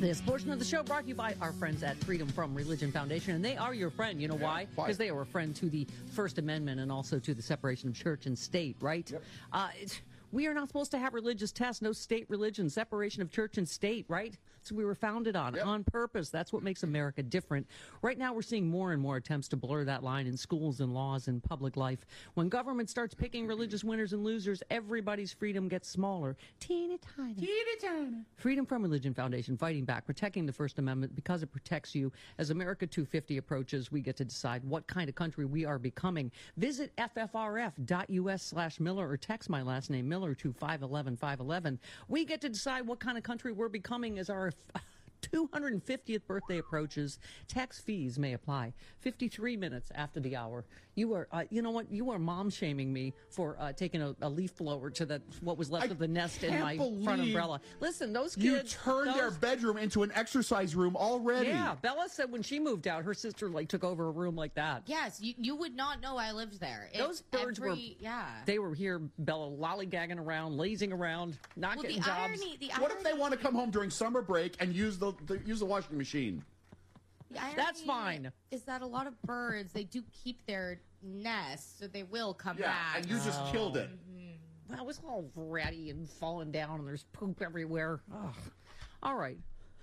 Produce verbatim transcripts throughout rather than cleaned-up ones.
This portion of the show brought to you by our friends at Freedom From Religion Foundation, and they are your friend. You know yeah, why? Because they are a friend to the First Amendment and also to the separation of church and state, right? Yep. Uh, it's, we are not supposed to have religious tests, no state religion, separation of church and state, right? That's what we were founded on, yep. on purpose. That's what makes America different. Right now, we're seeing more and more attempts to blur that line in schools and laws and public life. When government starts picking religious winners and losers, everybody's freedom gets smaller. Teeny tiny. Teeny tiny. Freedom From Religion Foundation, fighting back, protecting the First Amendment because it protects you. As America two fifty approaches, we get to decide what kind of country we are becoming. Visit ffrf.us slash Miller or text my last name, Miller, to five one one five one one. We get to decide what kind of country we're becoming as our two hundred fiftieth birthday approaches. Tax fees may apply. fifty-three minutes after the hour. You are, uh, you know what? You are mom shaming me for uh, taking a, a leaf blower to the what was left I of the nest in my front umbrella. Listen, those kids. You turned those, their bedroom into an exercise room already. Yeah, Bella said when she moved out, her sister like took over a room like that. Yes, you, you would not know I lived there. It, Those birds every, were, yeah. They were here, Bella, lollygagging around, lazing around, not well, getting the jobs. irony, the What if they irony- want to come home during summer break and use the, the use the washing machine? the irony That's fine. Is that a lot of birds, they do keep their nests, so they will come Yeah, back. and you just Oh. killed it. Well, it was all ratty and falling down, and there's poop everywhere. Ugh. All right.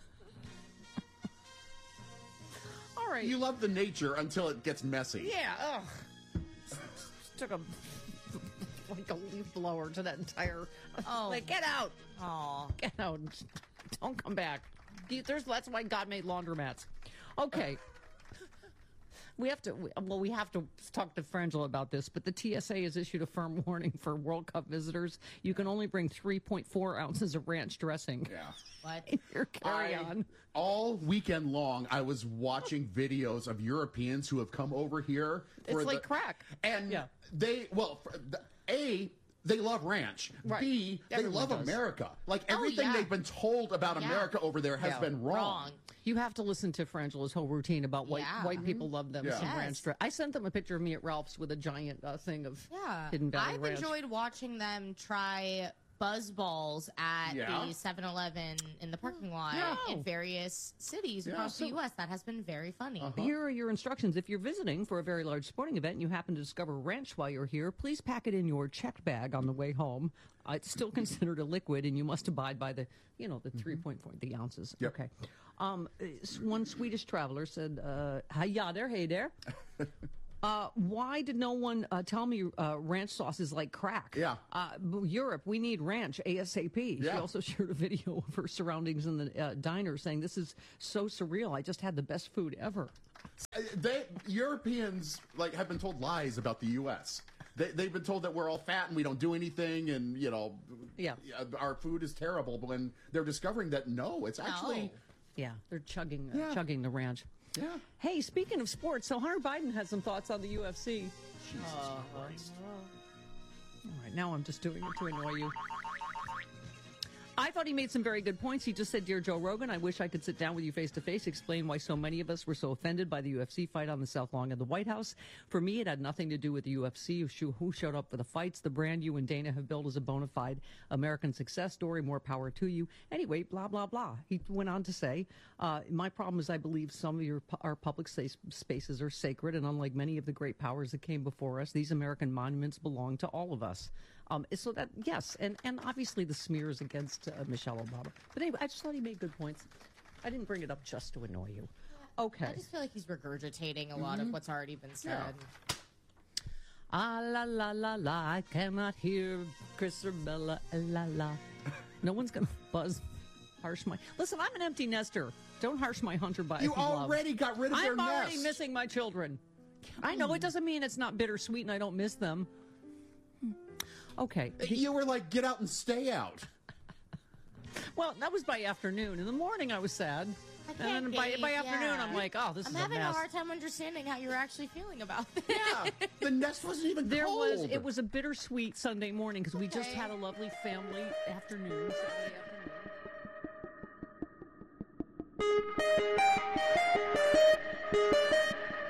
All right. You love the nature until it gets messy. Yeah, ugh. Took a like a leaf blower to that entire. Oh. Like, get out, Aw. get out, don't come back. There's that's why God made laundromats. Okay. We have to, well, we have to talk to Frangela about this, but the T S A has issued a firm warning for World Cup visitors. You can only bring three point four ounces of ranch dressing. Yeah. What? In your carry-on. All weekend long, I was watching videos of Europeans who have come over here. It's for like the, crack. And Yeah. they, well, for the, A, they love ranch. Right. B, they Everyone love does. America. Like, Oh, everything yeah. they've been told about Yeah. America over there has Yeah. been wrong. Wrong. You have to listen to Frangela's whole routine about white Yeah. white people love them Yeah. some Yes. ranch dressing. I sent them a picture of me at Ralph's with a giant uh, thing of Yeah. Hidden Valley I've ranch. enjoyed watching them try buzz balls at Yeah. the seven eleven in the parking lot Yeah. in various cities Yeah. across So- the U S That has been very funny. Uh-huh. Here are your instructions. If you're visiting for a very large sporting event and you happen to discover ranch while you're here, please pack it in your checked bag on the way home. Uh, it's still considered a liquid, and you must abide by the, you know, the three point four, the ounces. Yep. Okay. Um, s- one Swedish traveler said, uh, "Hi, yeah, there, hey there." Uh, why did no one uh, tell me uh, ranch sauce is like crack? Yeah. Uh, b- Europe, we need ranch ASAP. She Yeah. also shared a video of her surroundings in the uh, diner saying, "This is so surreal. I just had the best food ever." Uh, They Europeans like have been told lies about the U S. They, they've been told that we're all fat and we don't do anything, and you know, Yeah. our food is terrible. But when they're discovering that no, it's actually No. Yeah, they're chugging uh, Yeah. chugging the ranch. yeah. Hey, speaking of sports, so Hunter Biden had some thoughts on the U F C. Jesus Christ. All right, now I'm just doing it to annoy you. I thought he made some very good points. He just said, "Dear Joe Rogan, I wish I could sit down with you face to face, explain why so many of us were so offended by the U F C fight on the South Lawn of the White House. For me, it had nothing to do with the U F C, who sho- who showed up for the fights. The brand you and Dana have built is a bona fide American success story. More power to you." Anyway, blah, blah, blah. He went on to say, uh, my problem is I believe some of your pu- our public space, spaces are sacred, and unlike many of the great powers that came before us, these American monuments belong to all of us. Um, so that, yes, and, and obviously the smears against uh, Michelle Obama. But anyway, I just thought he made good points. I didn't bring it up just to annoy you. Okay. I just feel like he's regurgitating a lot of what's already been said. Yeah. Ah, la, la, la, la, I cannot hear Chris or Bella, ah, la, la. No one's going to buzz, harsh my... Listen, I'm an empty nester. Don't harsh my Hunter Biden You love. already got rid of their I'm already nest. missing my children. I know, it doesn't mean it's not bittersweet and I don't miss them. Okay. You were like, get out and stay out. Well, that was by afternoon. In the morning, I was sad. I And can't then by, gauge, by afternoon, yeah. I'm like, oh, this I'm is a having a mess. hard time understanding how you're actually feeling about this. Yeah, the nest wasn't even There cold. was, it was a bittersweet Sunday morning because we just Okay. had a lovely family afternoon, Saturday afternoon.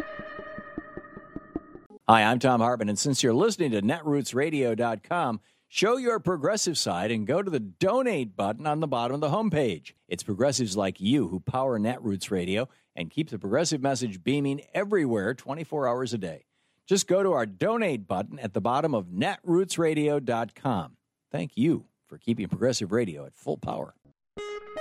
Hi, I'm Tom Hartman, and since you're listening to netroots radio dot com, Show your Progressive side and go to the donate button on the bottom of the homepage. It's progressives like you who power Netroots Radio and keep the Progressive message beaming everywhere twenty-four hours a day. Just go to our donate button at the bottom of netroots radio dot com. Thank you for keeping Progressive Radio at full power.